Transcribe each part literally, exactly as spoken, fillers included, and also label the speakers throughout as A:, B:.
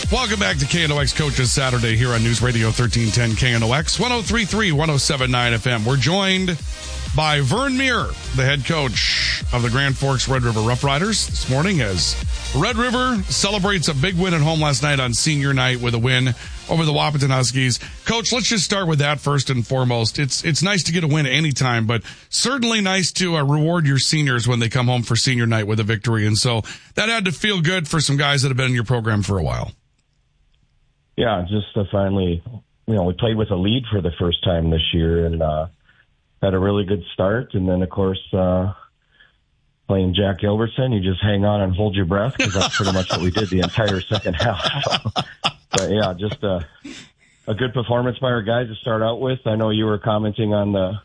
A: Welcome back to K N O X Coaches Saturday here on News Radio thirteen ten K N O X, ten thirty-three, ten seventy-nine F M. We're joined by Vern Meer, the head coach of the Grand Forks Red River Rough Riders this morning, as Red River celebrates a big win at home last night on senior night with a win over the Wahpeton Huskies. Coach, let's just start with that first and foremost. It's it's nice to get a win anytime, but certainly nice to uh, reward your seniors when they come home for senior night with a victory. And so that had to feel good for some guys that have been in your program for a while.
B: Yeah, just to finally, you know, we played with a lead for the first time this year and uh, had a really good start. And then, of course, uh, playing Jack Gilbertson, you just hang on and hold your breath because that's pretty much what we did the entire second half. So, but, yeah, just a, a good performance by our guys to start out with. I know you were commenting on the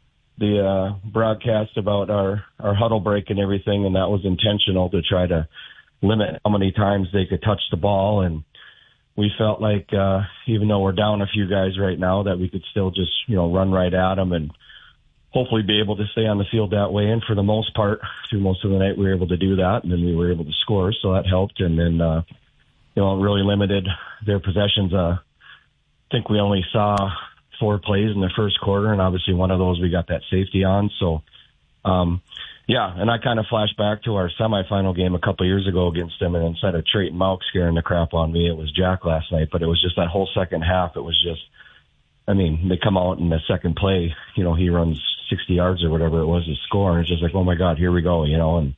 B: the uh, broadcast about our, our huddle break and everything, and that was intentional to try to limit how many times they could touch the ball. And we felt like, uh, even though we're down a few guys right now, that we could still just, you know, run right at them and hopefully be able to stay on the field that way. And for the most part, through most of the night, we were able to do that, and then we were able to score, so that helped. And then, uh, you know, really limited their possessions. Uh, I think we only saw four plays in the first quarter, and obviously one of those we got that safety on. So, um, yeah, and I kind of flashed back to our semifinal game a couple of years ago against them, and instead of Trayton Mauck scaring the crap on me, it was Jack last night. But it was just that whole second half. It was just, I mean, they come out in the second play, you know, he runs sixty yards or whatever it was to score, and it's just like, oh my God, here we go, you know. And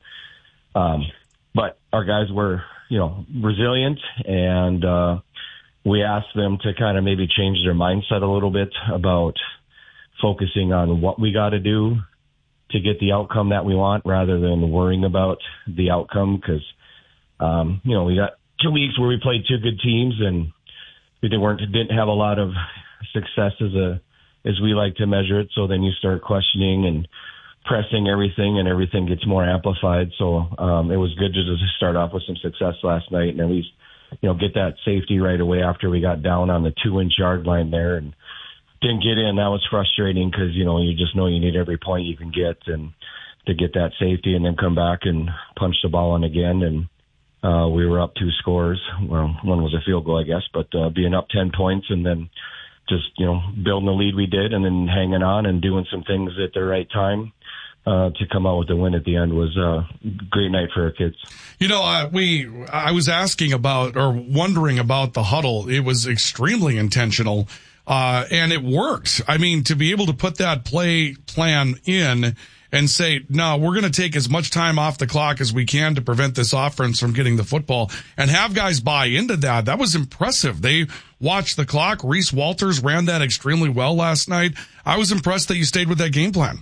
B: um, but our guys were, you know, resilient, and uh, we asked them to kind of maybe change their mindset a little bit about focusing on what we got to do to get the outcome that we want rather than worrying about the outcome. Because, um, you know, we got two weeks where we played two good teams and we didn't, weren't, didn't have a lot of success as a, as we like to measure it. So then you start questioning and pressing everything, and everything gets more amplified. So, um, it was good to just start off with some success last night and at least, you know, get that safety right away after we got down on the two inch yard line there and didn't get in. That was frustrating because, you know, you just know you need every point you can get and to get that safety and then come back and punch the ball in again. And uh, we were up two scores. Well, one was a field goal, I guess, but uh, being up ten points and then just, you know, building the lead we did and then hanging on and doing some things at the right time uh, to come out with the win at the end was a great night for our kids.
A: You know, uh, we, I was asking about or wondering about the huddle. It was extremely intentional. Uh, and it worked. I mean, to be able to put that play plan in and say, no, we're going to take as much time off the clock as we can to prevent this offense from getting the football, and have guys buy into that. That was impressive. They watched the clock. Reese Walters ran that extremely well last night. I was impressed that you stayed with that game plan.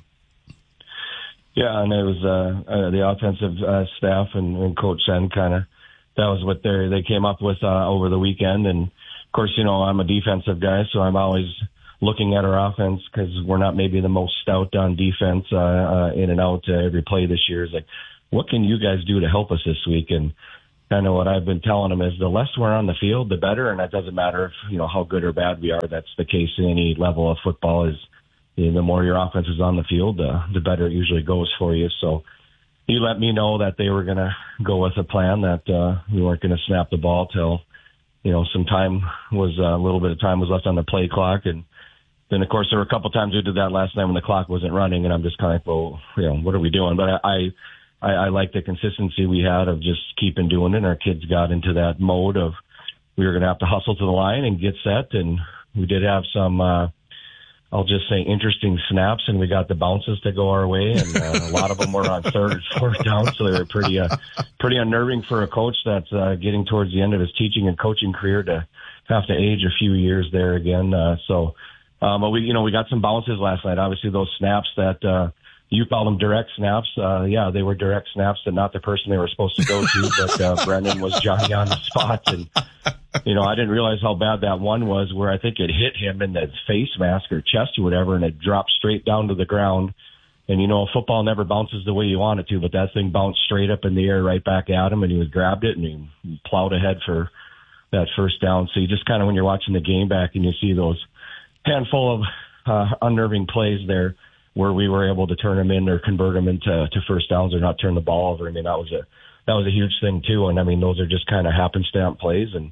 B: Yeah, and it was uh, uh, the offensive uh, staff and, and Coach Sen kind of, that was what they they came up with uh, over the weekend. And of course, you know, I'm a defensive guy, so I'm always looking at our offense because we're not maybe the most stout on defense uh, uh, in and out uh, every play this year. Is like, what can you guys do to help us this week? And kind of what I've been telling them is the less we're on the field, the better. And that doesn't matter if, you know, how good or bad we are. That's the case in any level of football. Is, you know, the more your offense is on the field, uh, the better it usually goes for you. So he let me know that they were going to go with a plan that uh, we weren't going to snap the ball till, you know, some time was uh, a little bit of time was left on the play clock. And then, of course, there were a couple times we did that last night when the clock wasn't running, and I'm just kind of like, well, you know, what are we doing? But I, I, I like the consistency we had of just keeping doing it. And our kids got into that mode of we were going to have to hustle to the line and get set. And we did have some, uh, I'll just say, interesting snaps, and we got the bounces to go our way, and uh, a lot of them were on third and fourth down, so they were pretty, uh, pretty unnerving for a coach that's uh, getting towards the end of his teaching and coaching career to have to age a few years there again. Uh, so, um, but we, you know, we got some bounces last night. Obviously, those snaps that uh, you call them direct snaps, uh, yeah, they were direct snaps, and not the person they were supposed to go to. But uh, Brendan was Johnny on the spot, and you know, I didn't realize how bad that one was, where I think it hit him in the face mask or chest or whatever, and it dropped straight down to the ground. And, you know, football never bounces the way you want it to, but that thing bounced straight up in the air right back at him, and he was grabbed it, and he plowed ahead for that first down. So you just kind of, when you're watching the game back and you see those handful of uh, unnerving plays there where we were able to turn them in or convert them into to first downs or not turn the ball over, I mean, that was a that was a huge thing, too. And, I mean, those are just kind of happenstance plays, and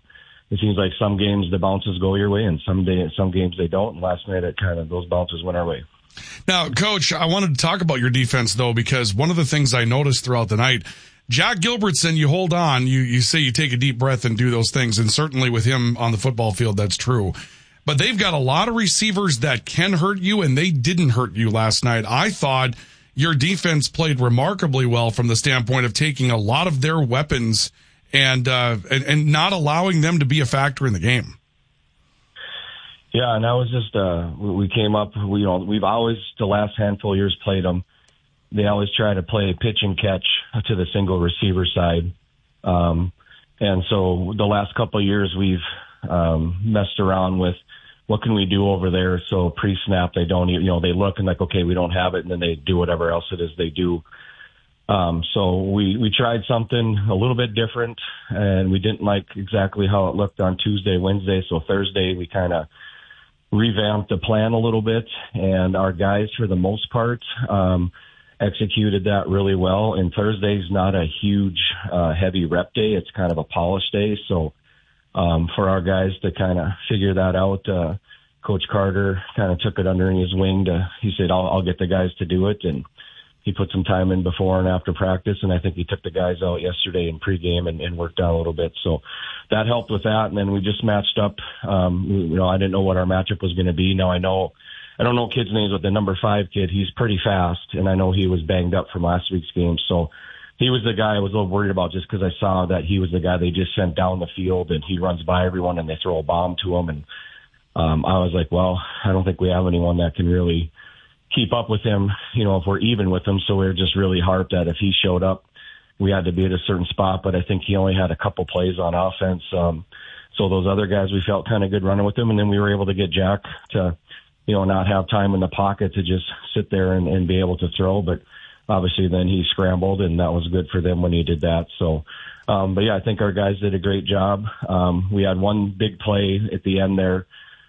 B: it seems like some games the bounces go your way, and some day, some games they don't. And last night, it kind of those bounces went our way.
A: Now, Coach, I wanted to talk about your defense though, because one of the things I noticed throughout the night, Jack Gilbertson, you hold on, you you say you take a deep breath and do those things, and certainly with him on the football field, that's true. But they've got a lot of receivers that can hurt you, and they didn't hurt you last night. I thought your defense played remarkably well from the standpoint of taking a lot of their weapons and uh, and, and not allowing them to be a factor in the game.
B: Yeah, and that was just uh, we came up. We you know we've always the last handful of years played them. They always try to play pitch and catch to the single receiver side, um, and so the last couple of years we've um, messed around with what can we do over there. So pre-snap they don't you know they look and like, okay, we don't have it, and then they do whatever else it is they do. Um, so we, we tried something a little bit different, and we didn't like exactly how it looked on Tuesday, Wednesday. So Thursday we kind of revamped the plan a little bit, and our guys, for the most part, um, executed that really well. And Thursday's not a huge, uh, heavy rep day. It's kind of a polish day. So, um, for our guys to kind of figure that out, uh, Coach Carter kind of took it under his wing to, he said, I'll, I'll get the guys to do it. And he put some time in before and after practice, and I think he took the guys out yesterday in pregame and, and worked out a little bit. So that helped with that. And then we just matched up. Um, you know, I didn't know what our matchup was going to be. Now I know, I don't know kids' names, but the number five kid, he's pretty fast, and I know he was banged up from last week's game. So he was the guy I was a little worried about, just because I saw that he was the guy they just sent down the field, and he runs by everyone and they throw a bomb to him. And um, I was like, well, I don't think we have anyone that can really keep up with him, you know, if we're even with him. So we were just really harped that if he showed up, we had to be at a certain spot. But I think he only had a couple plays on offense. Um, so those other guys, we felt kind of good running with him. And then we were able to get Jack to, you know, not have time in the pocket to just sit there and, and be able to throw. But obviously then he scrambled, and that was good for them when he did that. So, um, but yeah, I think our guys did a great job. Um, we had one big play at the end there.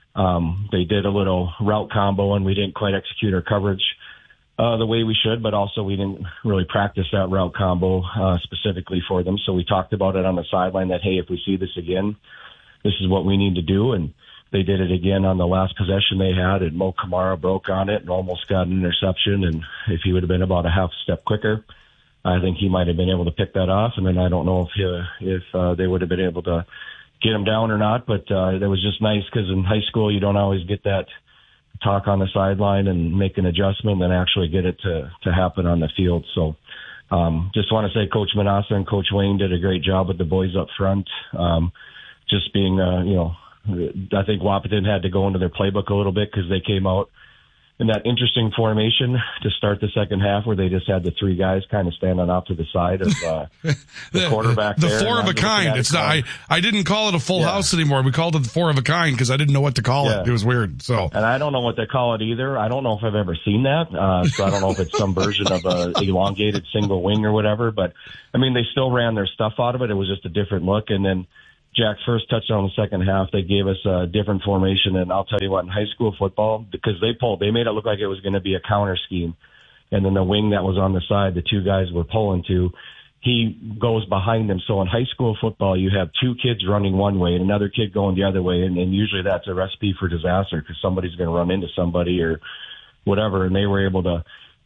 B: Um, they did a little route combo, and we didn't quite execute our coverage uh, the way we should, but also we didn't really practice that route combo uh, specifically for them. So we talked about it on the sideline that, hey, if we see this again, this is what we need to do. And they did it again on the last possession they had, and Mo Kamara broke on it and almost got an interception. And if he would have been about a half step quicker, I think he might have been able to pick that off. And then I don't know if he, if uh, they would have been able to get him down or not, but uh, that was just nice, because in high school you don't always get that talk on the sideline and make an adjustment and actually get it to, to happen on the field. So um, just want to say Coach Manassa and Coach Wayne did a great job with the boys up front. Um, just being, uh, you know, I think Wahpeton had to go into their playbook a little bit, because they came out in that interesting formation to start the second half, where they just had the three guys kind of standing off to the side of uh, the, the quarterback.
A: The
B: there,
A: four of a kind. It's not, I, I didn't call it a full yeah. house anymore. We called it the four of a kind, because I didn't know what to call yeah. it. It was weird. So,
B: and I don't know what they call it either. I don't know if I've ever seen that. Uh, so I don't know if it's some version of a elongated single wing or whatever. But I mean, they still ran their stuff out of it. It was just a different look. And then Jack's first touchdown in the second half, they gave us a different formation. And I'll tell you what, in high school football, because they pulled, they made it look like it was going to be a counter scheme. And then the wing that was on the side, the two guys were pulling to, he goes behind them. So in high school football, you have two kids running one way and another kid going the other way. And, and usually that's a recipe for disaster, because somebody's going to run into somebody or whatever. And they were able to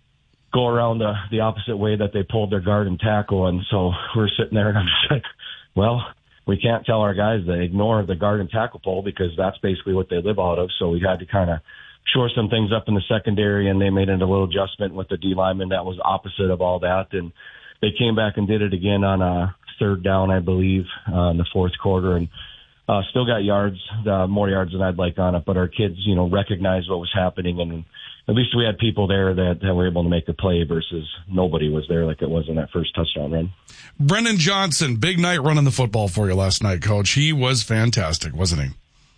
B: go around the, the opposite way that they pulled their guard and tackle. And so we're sitting there, and I'm just like, well, we can't tell our guys to ignore the guard and tackle pull, because that's basically what they live out of. So we had to kind of shore some things up in the secondary, and they made it a little adjustment with the D lineman that was opposite of all that. And they came back and did it again on a third down, I believe, uh, in the fourth quarter, and uh, still got yards, uh, more yards than I'd like on it. But our kids, you know, recognized what was happening, and at least we had people there that, that were able to make the play versus nobody was there like it was in that first touchdown run.
A: Brennan Johnson, big night running the football for you last night, Coach. He was fantastic, wasn't he?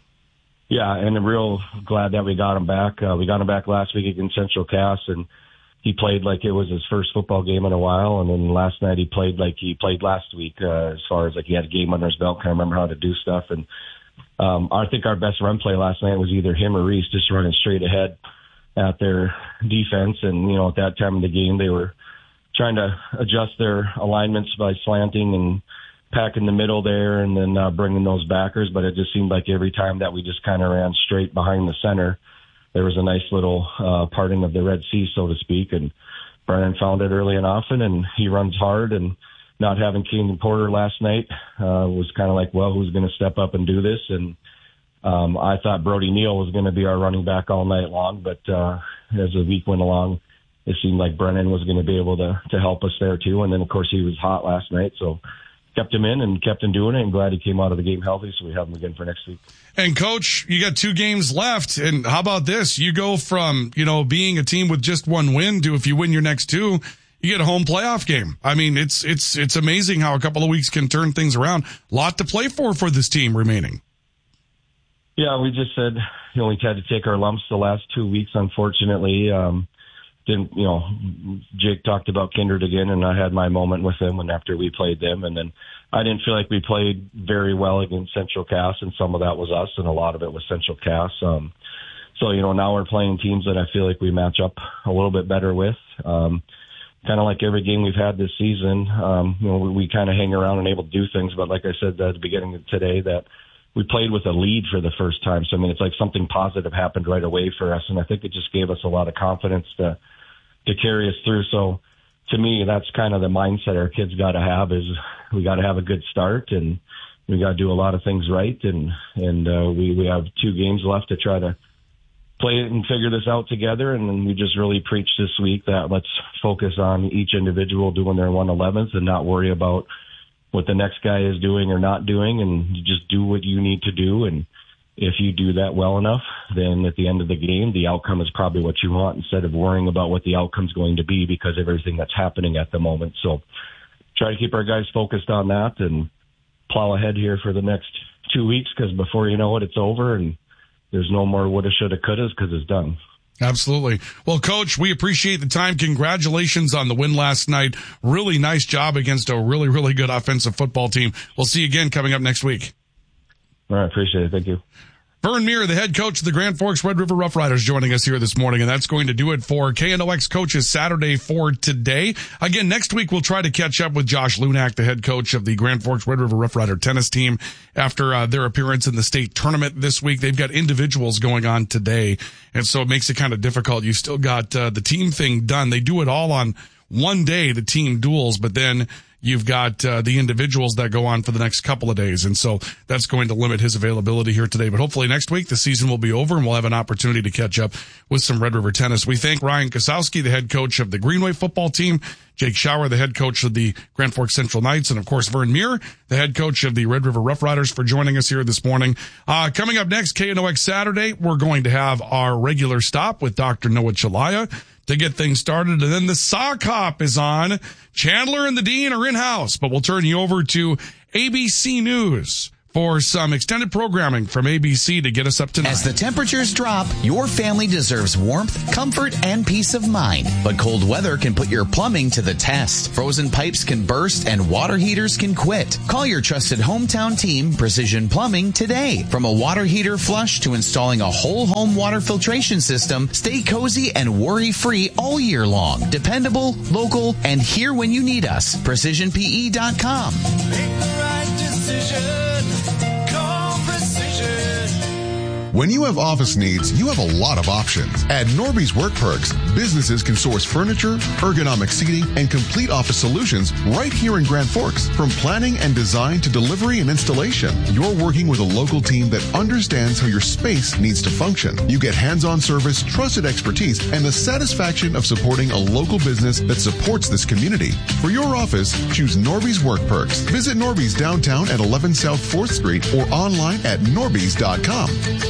B: Yeah, and I'm real glad that we got him back. Uh, we got him back last week against Central Cass, and he played like it was his first football game in a while. And then last night he played like he played last week, uh, as far as like he had a game under his belt, kind of remember how to do stuff. And um, I think our best run play last night was either him or Reese, just running straight ahead at their defense. And, you know, at that time of the game, they were trying to adjust their alignments by slanting and pack in the middle there and then uh, bringing those backers. But it just seemed like every time that we just kind of ran straight behind the center, there was a nice little uh, parting of the Red Sea, so to speak. And Brennan found it early and often, and he runs hard. And not having Keenan Porter last night uh, was kind of like, well, who's going to step up and do this? And um, I thought Brody Neal was going to be our running back all night long, but uh, as the week went along, it seemed like Brennan was going to be able to to help us there too. And then, of course, he was hot last night, so kept him in and kept him doing it. I'm glad he came out of the game healthy, so we have him again for next week.
A: And, Coach, you got two games left, and how about this? You go from, you know, being a team with just one win to, if you win your next two, you get a home playoff game. I mean, it's it's it's amazing how a couple of weeks can turn things around. A lot to play for for this team remaining.
B: Yeah, we just said, you know, we had to take our lumps the last two weeks, unfortunately. Um, didn't, you know, Jake talked about Kindred again, and I had my moment with him when after we played them. And then I didn't feel like we played very well against Central Cass, and some of that was us, and a lot of it was Central Cass. Um, so, you know, now we're playing teams that I feel like we match up a little bit better with. Um, kind of like every game we've had this season, um, you know, we, we kind of hang around and able to do things. But like I said at the beginning of today, that we played with a lead for the first time. So, I mean, it's like something positive happened right away for us. And I think it just gave us a lot of confidence to, to carry us through. So to me, that's kind of the mindset our kids got to have, is we got to have a good start and we got to do a lot of things right. And, and, uh, we, we have two games left to try to play it and figure this out together. And then we just really preached this week that let's focus on each individual doing their one eleventh and not worry about what the next guy is doing or not doing, and you just do what you need to do. And if you do that well enough, then at the end of the game, the outcome is probably what you want, instead of worrying about what the outcome is going to be because of everything that's happening at the moment. So try to keep our guys focused on that and plow ahead here for the next two weeks, because before you know it, it's over and there's no more woulda, shoulda, couldas, because it's done.
A: Absolutely. Well, Coach, we appreciate the time. Congratulations on the win last night. Really nice job against a really, really good offensive football team. We'll see you again coming up next week.
B: All right. Appreciate it. Thank you.
A: Vern Muir, the head coach of the Grand Forks Red River Rough Riders, joining us here this morning, and that's going to do it for K N O X Coaches Saturday for today. Again, next week we'll try to catch up with Josh Lunak, the head coach of the Grand Forks Red River Rough Rider tennis team, after uh, their appearance in the state tournament this week. They've got individuals going on today, and so it makes it kind of difficult. You still got uh, the team thing done. They do it all on one day, the team duels, but then you've got uh, the individuals that go on for the next couple of days. And so that's going to limit his availability here today. But hopefully next week the season will be over and we'll have an opportunity to catch up with some Red River tennis. We thank Ryan Kosowski, the head coach of the Greenway football team, Jake Schauer, the head coach of the Grand Forks Central Knights, and of course Vern Muir, the head coach of the Red River Rough Riders, for joining us here this morning. Uh, coming up next, K N O X Saturday, we're going to have our regular stop with Doctor Noah Chalaya to get things started. And then the Sock Hop is on. Chandler and the Dean are in-house, but we'll turn you over to A B C News for some extended programming from A B C to get us up to nine.
C: As the temperatures drop, your family deserves warmth, comfort, and peace of mind. But cold weather can put your plumbing to the test. Frozen pipes can burst and water heaters can quit. Call your trusted hometown team, Precision Plumbing, today. From a water heater flush to installing a whole home water filtration system, stay cozy and worry-free all year long. Dependable, local, and here when you need us. precision P E dot com.
D: Make the right decision.
E: When you have office needs, you have a lot of options. At Norby's Work Perks, businesses can source furniture, ergonomic seating, and complete office solutions right here in Grand Forks. From planning and design to delivery and installation, you're working with a local team that understands how your space needs to function. You get hands-on service, trusted expertise, and the satisfaction of supporting a local business that supports this community. For your office, choose Norby's Work Perks. Visit Norby's downtown at eleven South fourth Street or online at norbys dot com.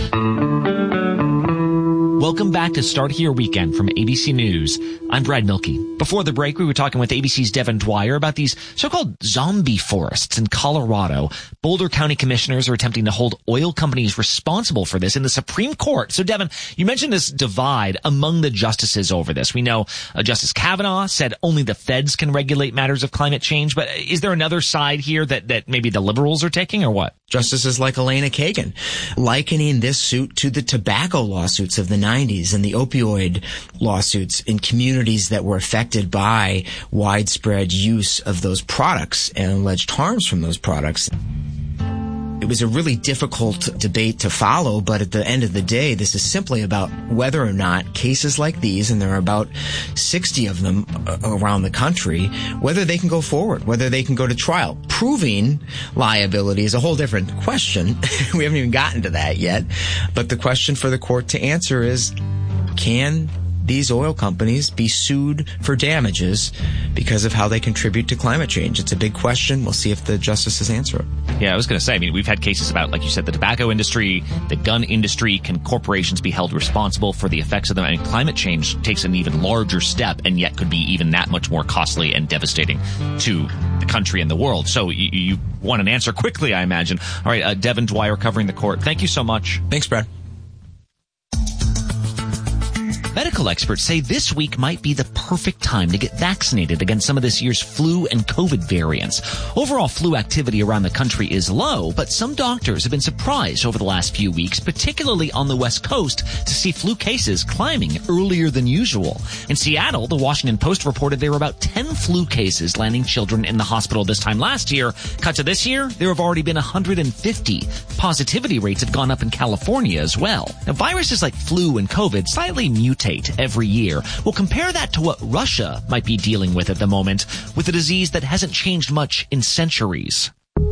F: Welcome back to Start Here Weekend from A B C News. I'm Brad Milkey. Before the break, we were talking with A B C's Devin Dwyer about these so-called zombie forests in Colorado. Boulder County commissioners are attempting to hold oil companies responsible for this in the Supreme Court. So, Devin, you mentioned this divide among the justices over this. We know uh, Justice Kavanaugh said only the feds can regulate matters of climate change, but is there another side here that, that maybe the liberals are taking, or what?
G: Justices like Elena Kagan, likening this suit to the tobacco lawsuits of the nineties and the opioid lawsuits in communities that were affected by widespread use of those products and alleged harms from those products. It was a really difficult debate to follow, but at the end of the day, this is simply about whether or not cases like these, and there are about sixty of them around the country, whether they can go forward, whether they can go to trial. Proving liability is a whole different question. We haven't even gotten to that yet. But the question for the court to answer is, can these oil companies be sued for damages because of how they contribute to climate change? It's a big question. We'll see if the justices answer it.
F: Yeah, I was going to say, I mean, we've had cases about, like you said, the tobacco industry, the gun industry. Can corporations be held responsible for the effects of them? I mean, climate change takes an even larger step and yet could be even that much more costly and devastating to the country and the world. So you, you want an answer quickly, I imagine. All right, uh, Devin Dwyer covering the court. Thank you so much.
G: Thanks, Brad.
F: Medical experts say this week might be the perfect time to get vaccinated against some of this year's flu and COVID variants. Overall flu activity around the country is low, but some doctors have been surprised over the last few weeks, particularly on the West Coast, to see flu cases climbing earlier than usual. In Seattle, the Washington Post reported there were about ten flu cases landing children in the hospital this time last year. Cut to this year, there have already been one hundred fifty. Positivity rates have gone up in California as well. Now, viruses like flu and COVID slightly mutate every year. We'll compare that to what Russia might be dealing with at the moment, with a disease that hasn't changed much in centuries.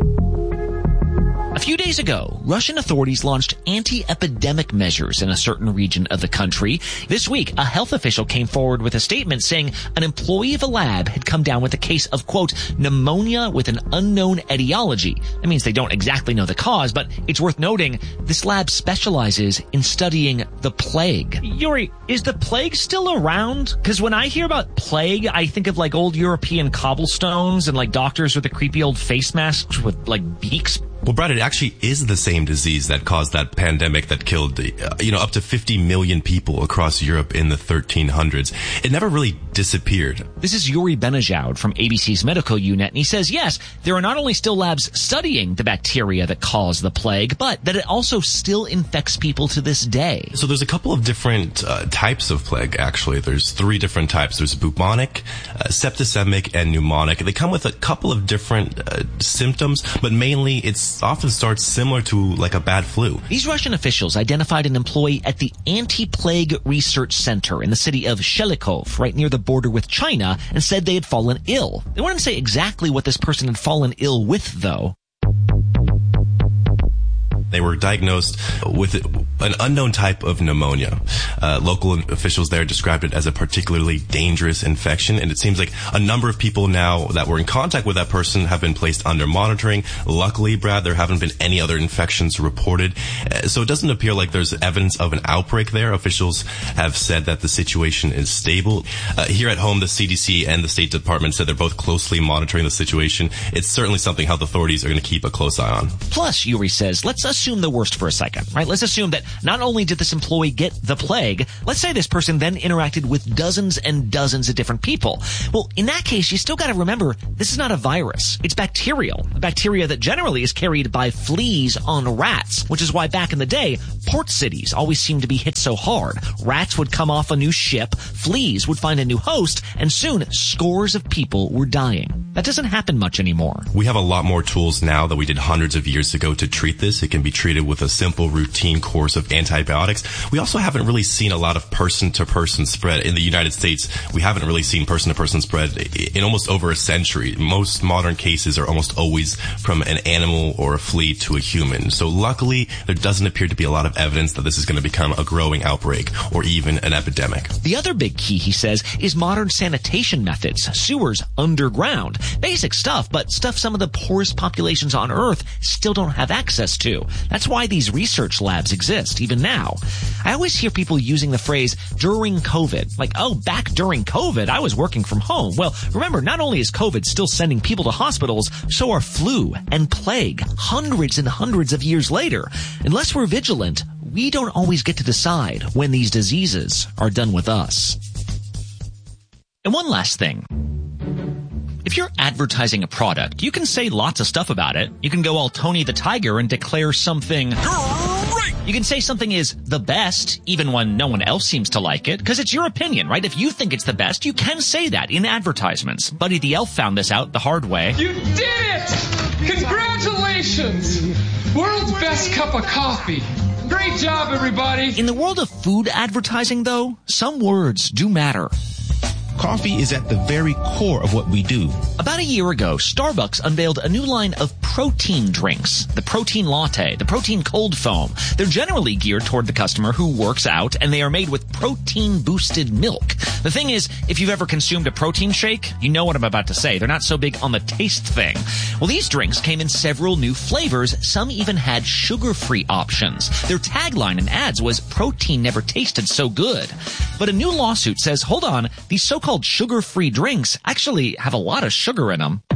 F: A few days ago, Russian authorities launched anti-epidemic measures in a certain region of the country. This week, a health official came forward with a statement saying an employee of a lab had come down with a case of, quote, pneumonia with an unknown etiology. That means they don't exactly know the cause, but it's worth noting this lab specializes in studying the plague. Yuri, is the plague still around? Because when I hear about plague, I think of like old European cobblestones and like doctors with the creepy old face masks with like beaks.
H: Well, Brad, it actually is the same disease that caused that pandemic that killed, uh, you know, up to fifty million people across Europe in the thirteen hundreds. It never really disappeared.
F: This is Yuri Benejoud from A B C's medical unit, and he says, yes, there are not only still labs studying the bacteria that cause the plague, but that it also still infects people to this day.
H: So there's a couple of different uh, types of plague, actually. There's three different types. There's bubonic, uh, septicemic, and pneumonic. They come with a couple of different uh, symptoms, but mainly it's often starts similar to like a bad flu.
F: These Russian officials identified an employee at the Anti-Plague Research Center in the city of Shelikov, right near the border with China, and said they had fallen ill. They wouldn't say exactly what this person had fallen ill with, though.
H: They were diagnosed with an unknown type of pneumonia. Uh, local officials there described it as a particularly dangerous infection, and it seems like a number of people now that were in contact with that person have been placed under monitoring. Luckily, Brad, there haven't been any other infections reported, uh, so it doesn't appear like there's evidence of an outbreak there. Officials have said that the situation is stable. Uh, here at home, the C D C and the State Department said they're both closely monitoring the situation. It's certainly something health authorities are going to keep a close eye on.
F: Plus, Yuri says, let's assume the worst for a second, right? Let's assume that not only did this employee get the plague, let's say this person then interacted with dozens and dozens of different people. Well, in that case, you still got to remember, this is not a virus. It's bacterial. A bacteria that generally is carried by fleas on rats, which is why back in the day, port cities always seemed to be hit so hard. Rats would come off a new ship, fleas would find a new host, and soon scores of people were dying. That doesn't happen much anymore.
H: We have a lot more tools now that we did hundreds of years ago to treat this. It can be treated with a simple routine course of antibiotics. We also haven't really seen a lot of person-to-person spread. In the United States, we haven't really seen person-to-person spread in almost over a century. Most modern cases are almost always from an animal or a flea to a human. So luckily, there doesn't appear to be a lot of evidence that this is going to become a growing outbreak or even an epidemic.
F: The other big key, he says, is modern sanitation methods. Sewers underground. Basic stuff, but stuff some of the poorest populations on Earth still don't have access to. That's why these research labs exist, even now. I always hear people using the phrase during COVID. Like, oh, back during COVID, I was working from home. Well, remember, not only is COVID still sending people to hospitals, so are flu and plague hundreds and hundreds of years later. Unless we're vigilant, we don't always get to decide when these diseases are done with us. And one last thing. If you're advertising a product, you can say lots of stuff about it. You can go all Tony the Tiger and declare something great. You can say something is the best, even when no one else seems to like it, because it's your opinion, right? If you think it's the best, you can say that in advertisements. Buddy the Elf found this out the hard way.
I: You did it! Congratulations! World's best cup of coffee. Great job, everybody.
F: In the world of food advertising, though, some words do matter.
J: Coffee is at the very core of what we do.
F: About a year ago, Starbucks unveiled a new line of protein drinks. The Protein Latte, the Protein Cold Foam. They're generally geared toward the customer who works out, and they are made with protein-boosted milk. The thing is, if you've ever consumed a protein shake, you know what I'm about to say. They're not so big on the taste thing. Well, these drinks came in several new flavors. Some even had sugar-free options. Their tagline in ads was, "Protein never tasted so good." But a new lawsuit says, hold on, these so-called sugar-free drinks actually have a lot of sugar in them.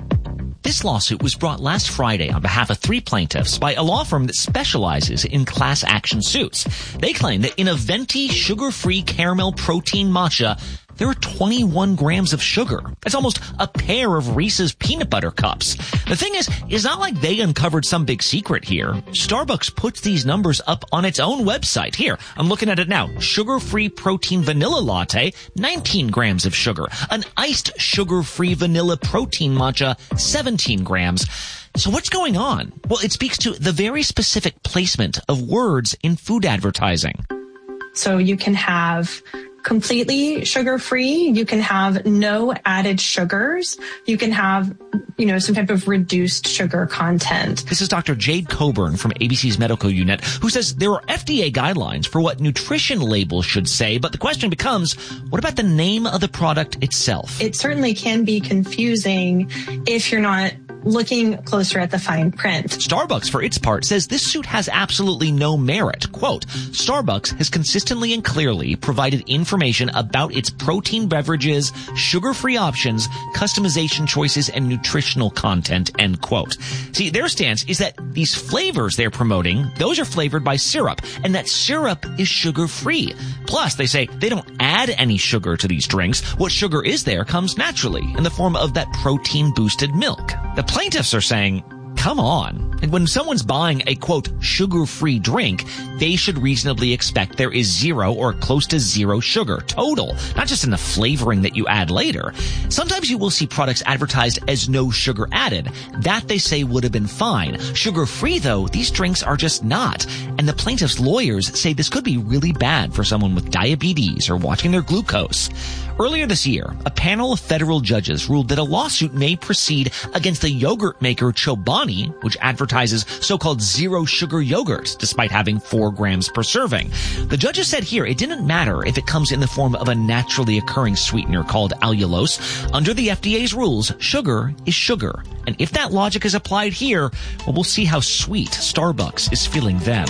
F: This lawsuit was brought last Friday on behalf of three plaintiffs by a law firm that specializes in class action suits. They claim that in a venti sugar-free caramel protein matcha, there are twenty-one grams of sugar. That's almost a pair of Reese's peanut butter cups. The thing is, it's not like they uncovered some big secret here. Starbucks puts these numbers up on its own website. Here, I'm looking at it now. Sugar-free protein vanilla latte, nineteen grams of sugar. An iced sugar-free vanilla protein matcha, seventeen grams. So what's going on? Well, it speaks to the very specific placement of words in food advertising.
K: So you can have completely sugar-free. You can have no added sugars. You can have, you know, some type of reduced sugar content.
F: This is Doctor Jade Coburn from A B C's Medical Unit, who says there are F D A guidelines for what nutrition labels should say, but the question becomes, what about the name of the product itself?
K: It certainly can be confusing if you're not looking closer at the fine print.
F: Starbucks, for its part, says this suit has absolutely no merit. Quote, Starbucks has consistently and clearly provided information about its protein beverages, sugar-free options, customization choices, and nutritional content, end quote. See, their stance is that these flavors they're promoting, those are flavored by syrup, and that syrup is sugar-free. Plus, they say they don't add any sugar to these drinks. What sugar is there comes naturally in the form of that protein-boosted milk. The plaintiffs are saying, come on. And when someone's buying a, quote, sugar-free drink, they should reasonably expect there is zero or close to zero sugar total, not just in the flavoring that you add later. Sometimes you will see products advertised as no sugar added. That, they say, would have been fine. Sugar-free, though, these drinks are just not. And the plaintiffs' lawyers say this could be really bad for someone with diabetes or watching their glucose. Earlier this year, a panel of federal judges ruled that a lawsuit may proceed against the yogurt maker Chobani, which advertises so-called zero-sugar yogurt, despite having four grams per serving. The judges said here it didn't matter if it comes in the form of a naturally occurring sweetener called allulose. Under the F D A's rules, sugar is sugar. And if that logic is applied here, well, we'll see how sweet Starbucks is feeling then.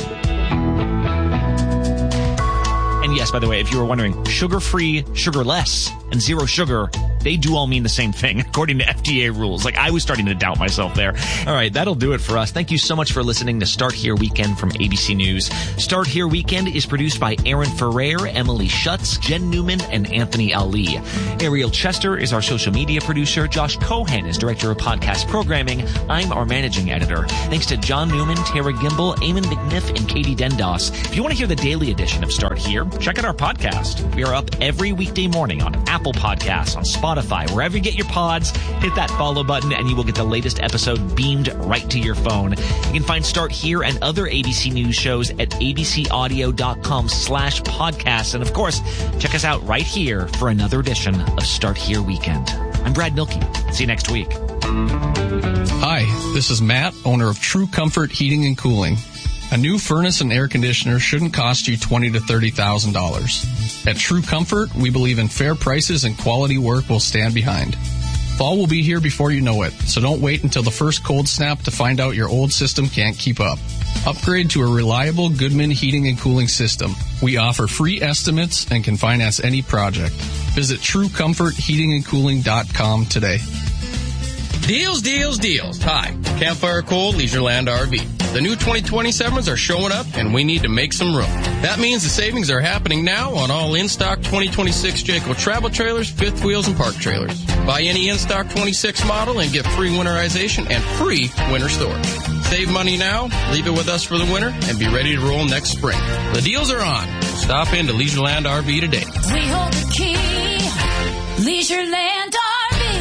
F: And yes, by the way, if you were wondering, sugar-free, sugar-less, and zero sugar, they do all mean the same thing, according to F D A rules. Like, I was starting to doubt myself there. All right, that'll do it for us. Thank you so much for listening to Start Here Weekend from A B C News. Start Here Weekend is produced by Aaron Ferrer, Emily Schutz, Jen Newman, and Anthony Ali. Ariel Chester is our social media producer. Josh Cohen is director of podcast programming. I'm our managing editor. Thanks to John Newman, Tara Gimbel, Eamon McNiff, and Katie Dendos. If you want to hear the daily edition of Start Here, check out our podcast. We are up every weekday morning on Apple Podcasts, on Spotify, wherever you get your pods. Hit that follow button and you will get the latest episode beamed right to your phone. You can find Start Here and other A B C News shows at abcaudio.com slash podcasts. And of course, check us out right here for another edition of Start Here Weekend. I'm Brad Milkey. See you next week.
L: Hi, this is Matt, owner of True Comfort Heating and Cooling. A new furnace and air conditioner shouldn't cost you twenty thousand to thirty thousand dollars. At True Comfort, we believe in fair prices and quality work we'll stand behind. Fall will be here before you know it, so don't wait until the first cold snap to find out your old system can't keep up. Upgrade to a reliable Goodman heating and cooling system. We offer free estimates and can finance any project. Visit true comfort heating and cooling dot com today.
M: Deals, deals, deals. Hi, Campfire Cool Leisureland R V. The new twenty twenty-sevens are showing up, and we need to make some room. That means the savings are happening now on all in-stock twenty twenty-six Jayco travel trailers, fifth wheels, and park trailers. Buy any in-stock twenty-six model and get free winterization and free winter storage. Save money now, leave it with us for the winter, and be ready to roll next spring. The deals are on. Stop into Leisureland R V today.
N: We hold the key. Leisureland R V.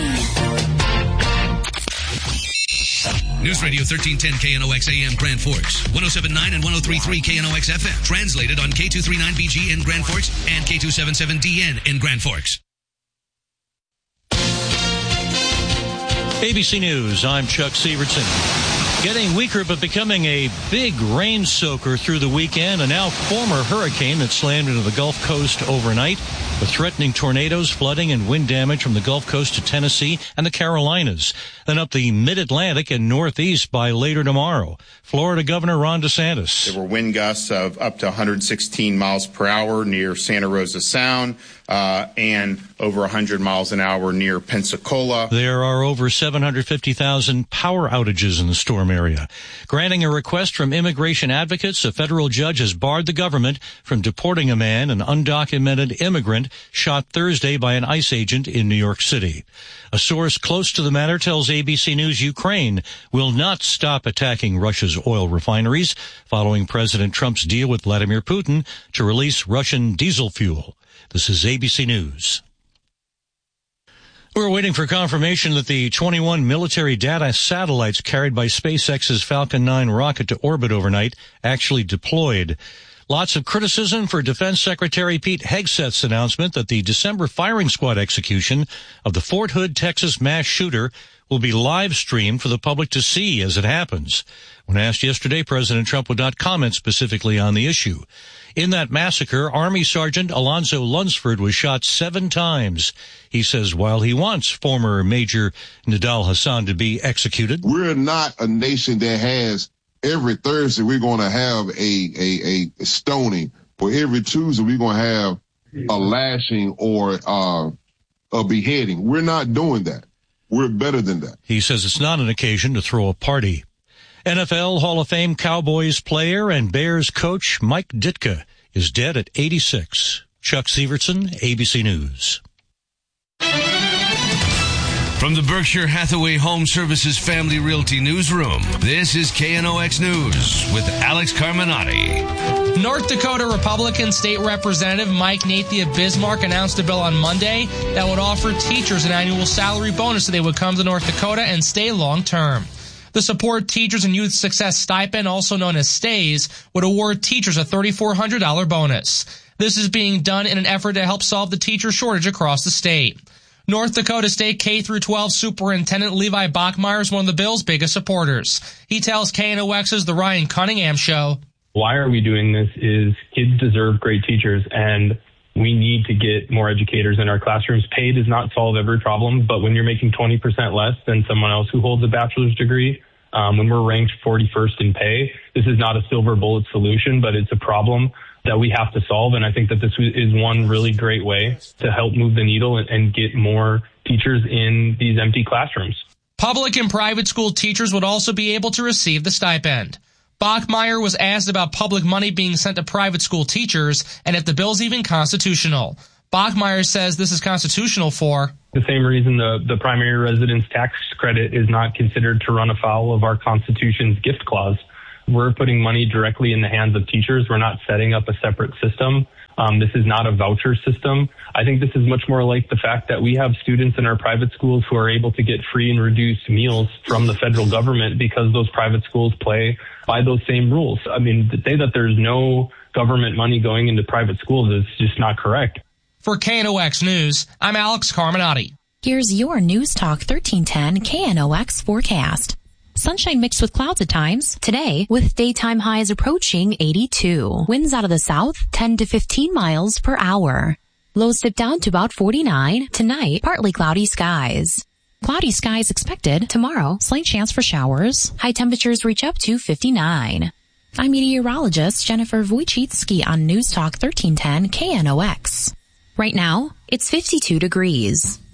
O: News Radio thirteen ten K N O X A M Grand Forks, one oh seven point nine and one oh three point three K N O X F M. Translated on K two thirty-nine B G in Grand Forks and K two seventy-seven D N in Grand Forks.
P: A B C News, I'm Chuck Severson. Getting weaker but becoming a big rain soaker through the weekend. A now former hurricane that slammed into the Gulf Coast overnight with threatening tornadoes, flooding, and wind damage from the Gulf Coast to Tennessee and the Carolinas. Then up the mid-Atlantic and northeast by later tomorrow. Florida Governor Ron DeSantis.
Q: There were wind gusts of up to one hundred sixteen miles per hour near Santa Rosa Sound uh, and over one hundred miles an hour near Pensacola.
P: There are over seven hundred fifty thousand power outages in the storm area. Granting a request from immigration advocates, a federal judge has barred the government from deporting a man, an undocumented immigrant, shot Thursday by an ICE agent in New York City. A source close to the matter tells A B C News Ukraine will not stop attacking Russia's oil refineries following President Trump's deal with Vladimir Putin to release Russian diesel fuel. This is A B C News. We're waiting for confirmation that the twenty-one military data satellites carried by SpaceX's Falcon nine rocket to orbit overnight actually deployed. Lots of criticism for Defense Secretary Pete Hegseth's announcement that the December firing squad execution of the Fort Hood, Texas mass shooter will be live streamed for the public to see as it happens. When asked yesterday, President Trump would not comment specifically on the issue. In that massacre, Army Sergeant Alonzo Lunsford was shot seven times. He says while he wants former Major Nidal Hassan to be executed,
R: we're not a nation that has every Thursday we're going to have a, a, a stoning, or every Tuesday we're going to have a lashing or uh, a beheading. We're not doing that. We're better than that.
P: He says it's not an occasion to throw a party. N F L Hall of Fame Cowboys player and Bears coach Mike Ditka is dead at eighty-six. Chuck Severson, A B C News.
O: From the Berkshire Hathaway Home Services Family Realty Newsroom, this is K N O X News with Alex Carminati.
S: North Dakota Republican State Representative Mike Nathie of Bismarck announced a bill on Monday that would offer teachers an annual salary bonus so they would come to North Dakota and stay long term. The Support Teachers and Youth Success Stipend, also known as STAYS, would award teachers a three thousand four hundred dollars bonus. This is being done in an effort to help solve the teacher shortage across the state. North Dakota State K through twelve Superintendent Levi Bachmeyer is one of the bill's biggest supporters. He tells K N O X's The Ryan Cunningham Show.
T: Why are we doing this is kids deserve great teachers, and we need to get more educators in our classrooms. Pay does not solve every problem, but when you're making twenty percent less than someone else who holds a bachelor's degree, um, when we're ranked forty-first in pay, this is not a silver bullet solution, but it's a problem that we have to solve. And I think that this is one really great way to help move the needle and, and get more teachers in these empty classrooms.
S: Public and private school teachers would also be able to receive the stipend. Bachmeyer was asked about public money being sent to private school teachers and if the bill's even constitutional. Bachmeyer says this is constitutional for
T: the same reason the, the primary residence tax credit is not considered to run afoul of our Constitution's gift clause. We're putting money directly in the hands of teachers. We're not setting up a separate system. Um, this is not a voucher system. I think this is much more like the fact that we have students in our private schools who are able to get free and reduced meals from the federal government because those private schools play by those same rules. I mean, to say that there's no government money going into private schools is just not correct.
S: For K N O X News, I'm Alex Carminati.
U: Here's your News Talk thirteen ten K N O X forecast. Sunshine mixed with clouds at times. Today, with daytime highs approaching eighty-two. Winds out of the south, ten to fifteen miles per hour. Lows dip down to about forty-nine. Tonight, partly cloudy skies. Cloudy skies expected. Tomorrow, slight chance for showers. High temperatures reach up to fifty-nine. I'm meteorologist Jennifer Wojcicki on News Talk thirteen ten K N O X. Right now, it's fifty-two degrees.